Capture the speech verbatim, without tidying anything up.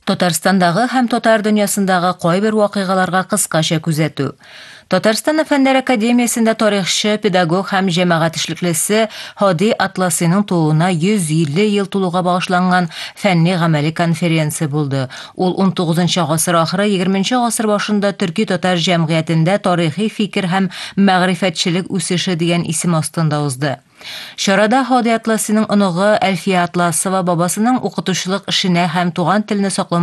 Татарстандагы һәм татар дөньясындагы кайбер вакыйгаларга кыскача күзәтү. Татарстан фәннәр академиясендә тарихчы, педагог һәм җәмәгать эшлеклесе Һади Атласыйның тууына йөз илле ел тулуга багышланган фәнни-гамәли конференция булды. Ул ун тугызынчы гасыр ахыры, егерменче гасыр башында төрки татар җәмгыятендә тарихи фикер һәм мәгърифәтчелек үсеше дигән исем астында узды. Чарада Һади Атласыйның оныгы Әлфия Атласова бабасының укытучылык эшенә һәм туган телне саклау